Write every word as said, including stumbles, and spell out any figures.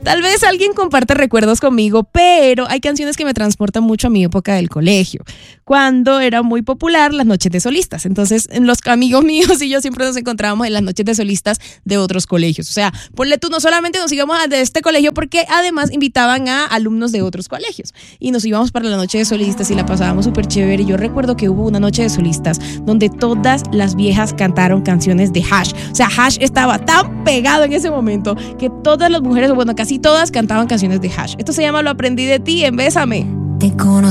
Tal vez alguien comparte recuerdos conmigo, pero hay canciones que me transportan mucho a mi época del colegio, cuando era muy popular las noches de solistas. Entonces, los amigos míos y yo siempre nos encontrábamos en las noches de solistas de otros colegios. O sea, ponle tú, no solamente nos íbamos de este colegio, porque además invitaban a alumnos de otros colegios. Y nos íbamos para la noche de solistas y la pasábamos súper chévere. Y yo recuerdo que hubo una noche de solistas donde todas las viejas cantaron canciones de Hash. O sea, Hash estaba tan pegado en ese momento que todas las mujeres, o bueno, casi todas cantaban canciones de Hash. Esto se llama Lo aprendí de ti en Bésame. Te conocí